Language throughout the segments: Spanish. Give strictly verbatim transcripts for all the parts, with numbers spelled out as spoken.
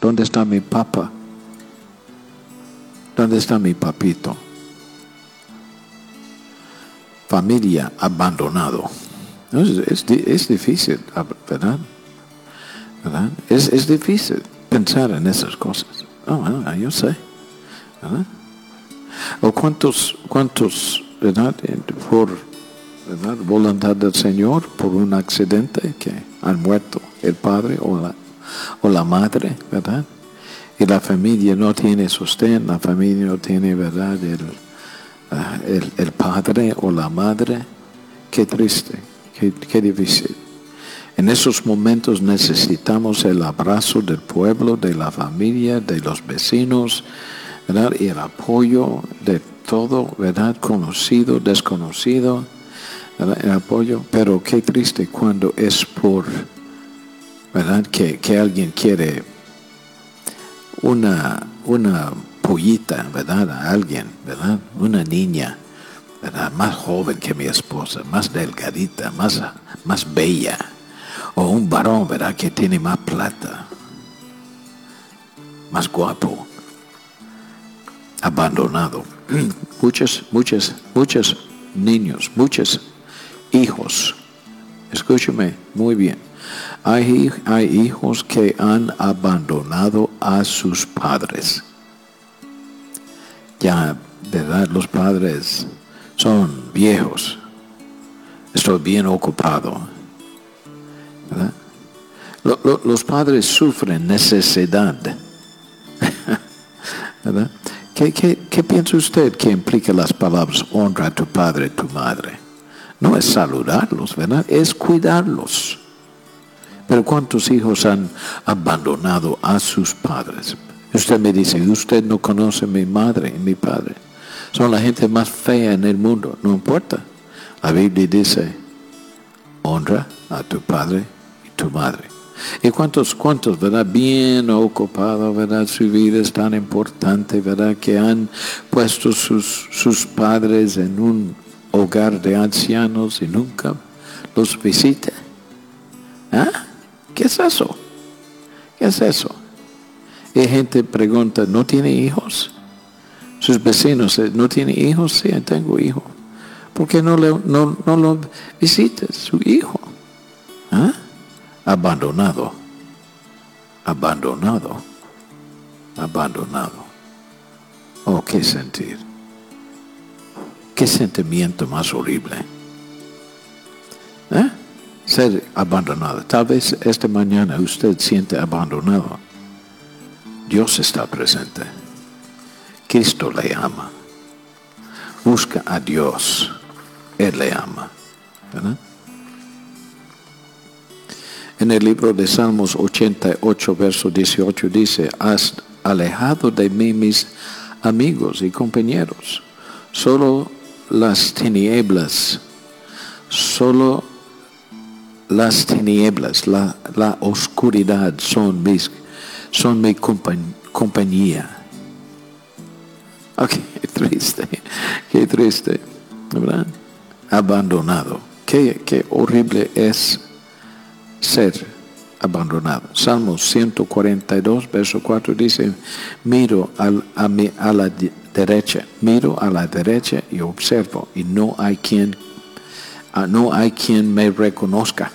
¿Dónde está mi papá? ¿Dónde está mi papito? Familia abandonado. Es, es, es difícil, ¿verdad? ¿Verdad? Es, es difícil pensar en esas cosas. Oh, bueno, yo sé. ¿Verdad? O cuántos, cuántos, ¿verdad? Por ¿verdad? Voluntad del Señor, por un accidente que han muerto el padre o la, o la madre, ¿verdad? Y la familia no tiene sostén, la familia no tiene, ¿verdad? El, uh, el, el padre o la madre. Qué triste, qué, qué difícil. En esos momentos necesitamos el abrazo del pueblo, de la familia, de los vecinos, ¿verdad? Y el apoyo de todo, ¿verdad? Conocido, desconocido, ¿verdad? El apoyo. Pero qué triste cuando es por, ¿verdad? Que, que alguien quiere una, una pollita, ¿verdad? A alguien, ¿verdad? Una niña, ¿verdad? Más joven que mi esposa, más delgadita, más, más bella. O un varón, ¿verdad? Que tiene más plata, más guapo, abandonado. Muchos, muchos, muchos niños, muchos hijos. Escúchame muy bien. Hay, hay hijos que han abandonado a sus padres. Ya, ¿verdad? Los padres son viejos. Estoy bien ocupado. ¿Verdad? Lo, lo, los padres sufren necesidad. ¿Verdad? ¿Qué, qué, ¿Qué piensa usted que implica las palabras honra a tu padre y tu madre? No es saludarlos, ¿verdad? Es cuidarlos. Pero ¿cuántos hijos han abandonado a sus padres? Usted me dice, usted no conoce a mi madre y mi padre. Son la gente más fea en el mundo. No importa. La Biblia dice, honra a tu padre y tu madre. ¿Y cuántos, cuántos, verdad? Bien ocupados, verdad? Su vida es tan importante, verdad? Que han puesto sus, sus padres en un hogar de ancianos y nunca los visita. ¿Ah? ¿Qué es eso? ¿Qué es eso? Y gente pregunta, ¿no tiene hijos? Sus vecinos, ¿no tiene hijos? Sí, tengo hijo. ¿Por qué no, le, no, no lo visita su hijo? ¿Ah? Abandonado. Abandonado. Abandonado. Oh, qué sentir. Qué sentimiento más horrible. ¿Eh? Ser abandonado. Tal vez esta mañana usted siente abandonado. Dios está presente. Cristo le ama. Busca a Dios. Él le ama. ¿Verdad? En el libro de Salmos ochenta y ocho, verso dieciocho dice, has alejado de mí mis amigos y compañeros. Solo las tinieblas, solo las tinieblas, la, la oscuridad son, mis, son mi compañ- compañía. Oh, qué triste, qué triste, ¿verdad? Abandonado. Qué, qué horrible es ser abandonado. Salmos ciento cuarenta y dos, verso cuatro dice, miro al, a, mi, a la de, derecha, miro a la derecha y observo, y no hay quien, uh, no hay quien me reconozca.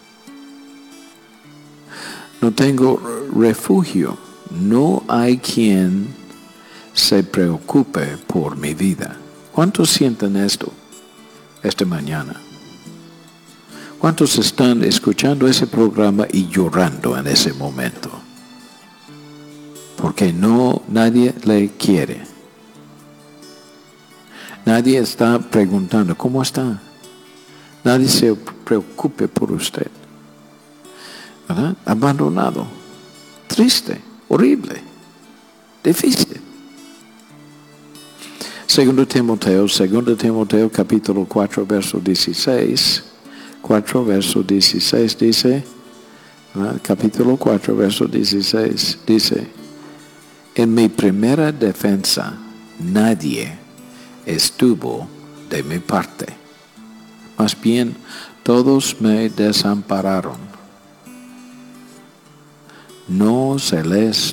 No tengo refugio, no hay quien se preocupe por mi vida. ¿Cuántos sienten esto esta mañana? ¿Cuántos están escuchando ese programa y llorando en ese momento? Porque no, nadie le quiere. Nadie está preguntando, ¿cómo está? Nadie se preocupe por usted. ¿Verdad? Abandonado. Triste, horrible, difícil. Segundo Timoteo, segundo Timoteo capítulo cuatro, verso dieciséis. cuatro, verso dieciséis dice, ¿verdad? Capítulo cuatro, verso dieciséis dice, en mi primera defensa nadie estuvo de mi parte, más bien todos me desampararon. No se les